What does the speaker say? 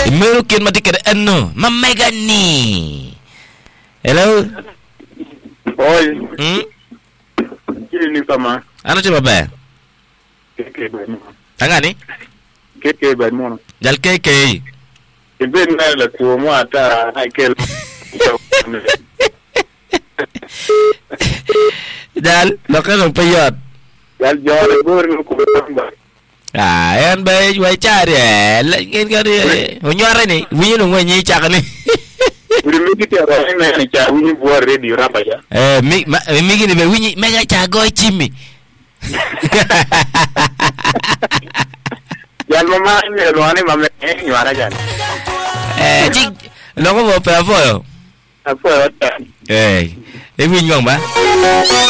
Meru kin mati kada eno. Mamegani. Hello. Oi. Kini ni kama. Ano coba ba? Keke ba mo. Tangani? Keke ba mo. Jal keke. Ibe na la ko mo ata Michael. Jal, lo ka ng payot. Jal jor gor ko ba. Yan ba way chari ngin ka ri onyore ni winyo no nyi chaka ni uri mi kiti ara na ni cha winyo bo ready rapa ya mi gini be winyi mega chago chimi jal mama ni lo ani mama ni wara jal chi lo ko bo pe fo yo apo ta winyo ba